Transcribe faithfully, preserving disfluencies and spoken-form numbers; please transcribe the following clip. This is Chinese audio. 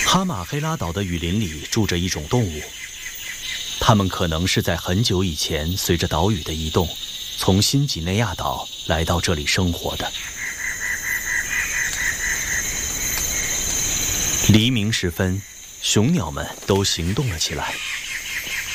哈马黑拉岛的雨林里住着一种动物，它们可能是在很久以前随着岛屿的移动，从新几内亚岛来到这里生活的。黎明时分，雄鸟们都行动了起来。